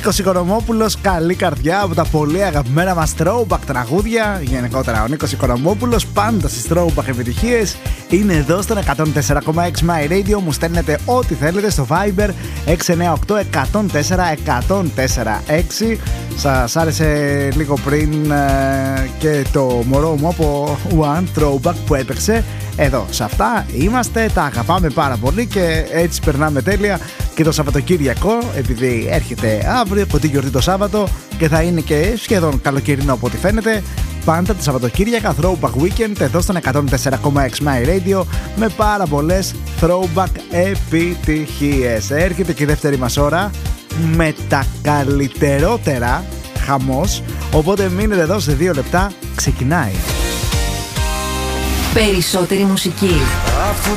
Νίκος Οικονομόπουλος, καλή καρδιά από τα πολύ αγαπημένα μας throwback τραγούδια. Γενικότερα ο Νίκος Οικονομόπουλος πάντα στις throwback επιτυχίες. Είναι εδώ στον 104,6 My Radio. Μου στέλνετε ό,τι θέλετε στο Viber 698 104 104 6. Σας άρεσε λίγο πριν και το μωρό μου από One Throwback που έπαιξε. Εδώ σε αυτά είμαστε, τα αγαπάμε πάρα πολύ και έτσι περνάμε τέλεια και το Σαββατοκύριακο, επειδή έρχεται αύριο κοντή γιορτή το Σάββατο και θα είναι και σχεδόν καλοκαιρινό από ό,τι φαίνεται. Πάντα το Σαββατοκύριακα Throwback Weekend εδώ στον 104,6 My Radio με πάρα πολλές Throwback επιτυχίες. Έρχεται και η δεύτερη μας ώρα με τα καλύτερότερα, χαμός, οπότε μείνετε εδώ σε 2 λεπτά, ξεκινάει. Περισσότερη μουσική.